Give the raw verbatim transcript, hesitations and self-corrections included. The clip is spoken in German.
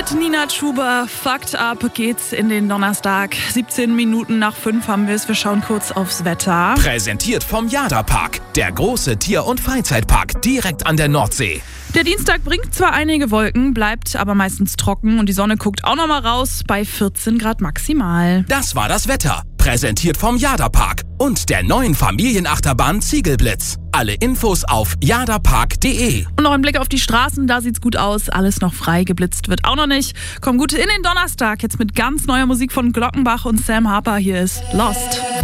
mit Nina Chuba. Fucked Up geht's in den Donnerstag. siebzehn Minuten nach fünf haben wir es. Wir schauen kurz aufs Wetter. Präsentiert vom Jada-Park, der große Tier- und Freizeitpark direkt an der Nordsee. Der Dienstag bringt zwar einige Wolken, bleibt aber meistens trocken und die Sonne guckt auch noch mal raus bei vierzehn Grad maximal. Das war das Wetter. Präsentiert vom Jada-Park und der neuen Familienachterbahn Ziegelblitz. Alle Infos auf jadapark punkt de. Und noch ein Blick auf die Straßen, da sieht's gut aus. Alles noch frei, geblitzt wird auch noch nicht. Komm gut in den Donnerstag, jetzt mit ganz neuer Musik von Glockenbach und Sam Harper. Hier ist Lost.